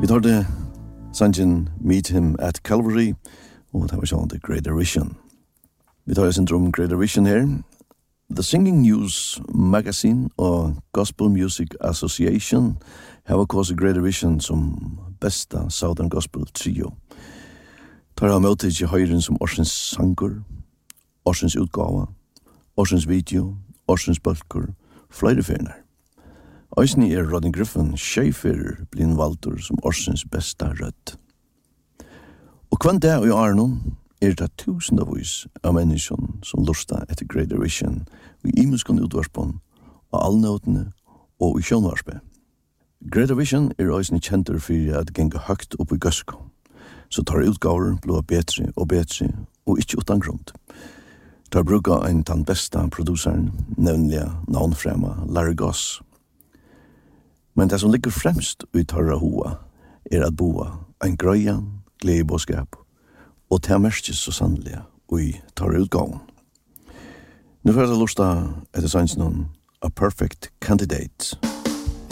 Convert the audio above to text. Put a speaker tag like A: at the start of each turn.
A: Vi tar det sangen Meet Him at Calvary, og det var sånn The Greater Vision. Vi tar det syndrom Greater Vision her. The Singing News Magazine og Gospel Music Association har kåset Greater Vision som besta Southern Gospel trio. Tar jeg møte ikke høyren som årsens sanger, årsens utgave, årsens video, årsens bølger, flere ferner. Øysni Rodney Griffin Schaefer blin valdur som årsens besta rødt. Og kvann dag i Arnon det tusendavis av menneskene som lusta etter Greater Vision i imenskene utvarspån, av allnøtene og i sjånvarspe. Greater Vision øysni kjentur fyrir at genga høgt opp i gøsko, så tar utgaver blå betre og betre og ikkje utan grunn. Tar bruka ein tann besta produseren, nevnlig navnfrema Larry Goss. Men det som ligger fremst i tarra hoa at boa ein grøyan gledebåskap og det merkes så sannelig i tarra utgången. Nu får jeg lusta etter sannsyn A Perfect Candidate.